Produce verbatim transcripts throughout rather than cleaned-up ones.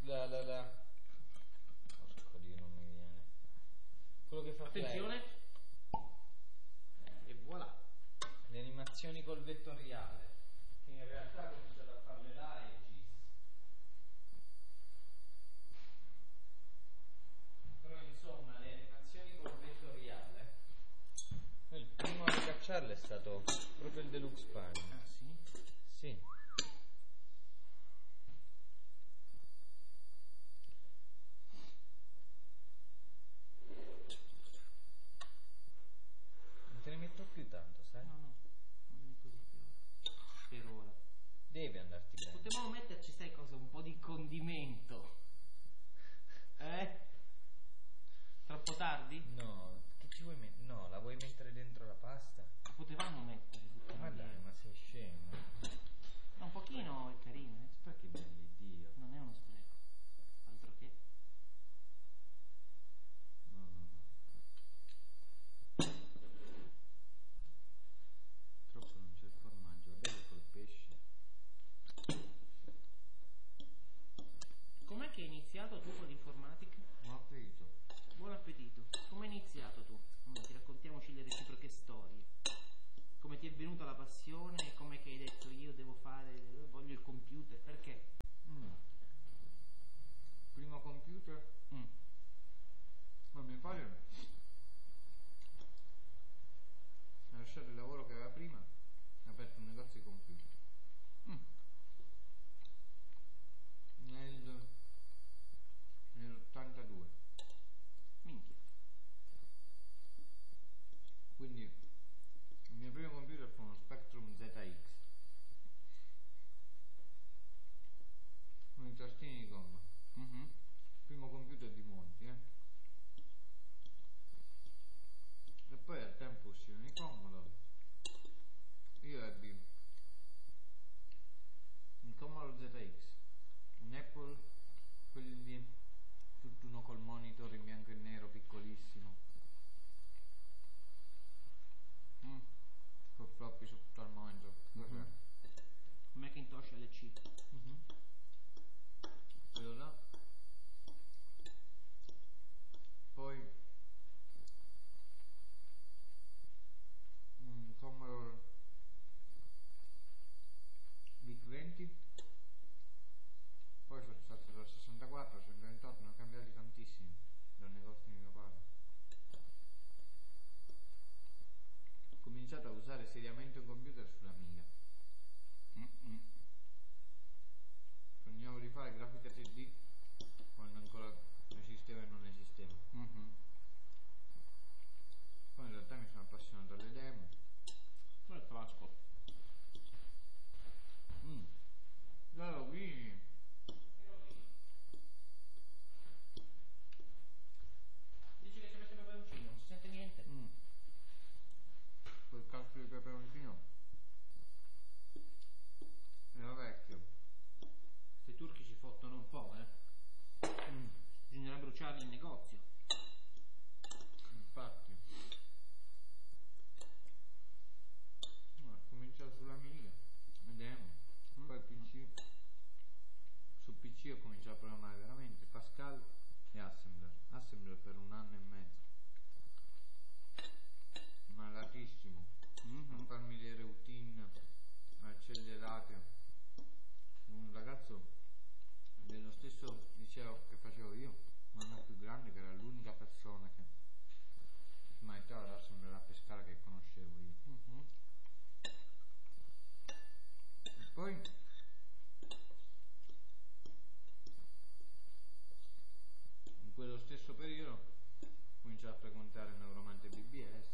La la la. Porco Dio, non mi viene. Quello che fa attenzione. Play. E voilà. Le animazioni col vettoriale. Che in realtà ho cominciato a farle là e G I S. Però insomma le animazioni col vettoriale. Il primo a cacciarle è stato proprio il Deluxe Pan. Ah sì? Sì. Non te ne metto più tanto, sai? No, no, non è così per ora. Per ora. Devi andarti bene. Potevamo metterci, sai cosa? Un po' di condimento. Eh? Troppo tardi? No, che ci vuoi mettere? No, la vuoi mettere dentro la pasta? Potevamo mettere tutta Ma una dai, via. ma sei scemo. Ma un pochino è carino, eh? Sprechi bene di Dio. Non è uno spreco. Altro che. No, no, no. Troppo non c'è il formaggio, bello col pesce. Com'è che hai iniziato tu con l'informatica? Non ho capito. Buon appetito. Come hai iniziato tu? Ti raccontiamoci le reciproche storie. Come ti è venuta la passione? Come che hai detto io devo fare, voglio il computer? Perché? Mm. Primo computer? Mm. Ma mio padre ha lasciato il lavoro che aveva prima e ha aperto un negozio di computer. Mm. Nel nell'ottantadue. Minchia. Quindi il mio primo computer fu uno Spectrum Z X con i tastini di gomma. Mm-hmm. Primo computer di Monti, eh. E poi al tempo uscirono i Commodore. Io ebbi un Commodore Z X, un Apple, quelli lì, tutt'uno col monitor in bianco e nero piccolissimo, Mm. col floppy sotto al monitor. Mm-hmm. Macintosh L C. Mm-hmm. Quello là. Poi un Commodore VIC venti. Poi sono stato dal sessantaquattro al centoventotto, ne ho cambiati tantissimi dal negozio di mio padre. Ho cominciato a usare seriamente un computer sull'Amiga. Mm-mm. Sognavo di fare grafica tre D quando ancora esisteva e non esisteva. Mm-hmm. Poi in realtà mi sono appassionato alle demo. Quello è frasco. Mm. La rovini. Dici che ci mette peperoncino, non si sente niente. Mm. Quel cazzo di peperoncino era vecchio. Questi turchi ci fottono un po', eh. Mm. Bisognerà bruciarli in negozio. Infatti ho cominciato sull'Amiga, vediamo. Mm. Poi P C. Su P C ho cominciato a programmare veramente Pascal e Assembler. Assembler per un anno e mezzo, malatissimo. Mm-hmm. A farmi le routine accelerate. Un ragazzo dello stesso liceo che facevo io, un anno più grande, che era l'unica persona che smanettava l'assembler a Pescara che conoscevo io. Mm-hmm. E poi in quello stesso periodo ho cominciato a frequentare il Neuromante B B S,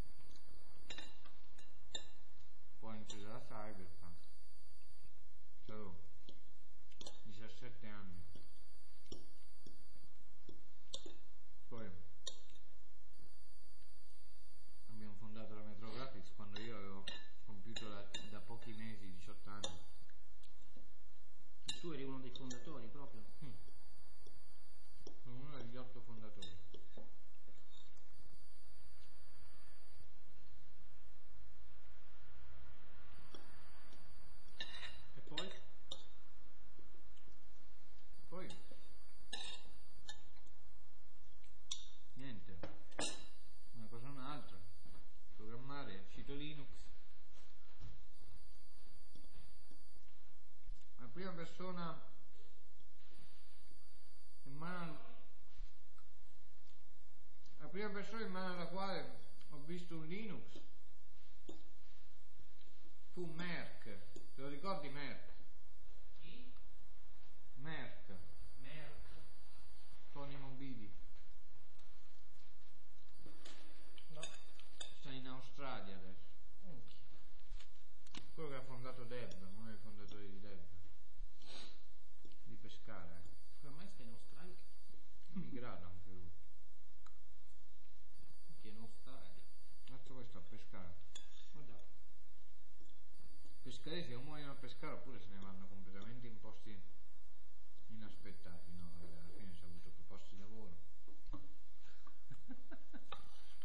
poi ho iniziato la Cyberpunk, avevo diciassette anni, poi abbiamo fondato la Metro Graphics quando io avevo compiuto da, da pochi mesi diciotto anni. Tu eri uno dei fondatori proprio. Mm. Sono uno degli otto fondatori. E poi? prima persona in mano alla quale ho visto un Linux fu Merck. Te lo ricordi Merck? Chi? Merck. Merck. Tony Mobili. No. Sta in Australia adesso. Minchia. Quello che ha fondato Deb, uno dei fondatori di Deb. Di Pescara. Come mai sta in Australia? Immigrato anche lui. Che in Australia? Cazzo questo a Pescara. Oh già. Pescaresi o muoiono a pescare oppure se ne vanno completamente in posti inaspettati, no? Alla fine si è avuto più posti di lavoro.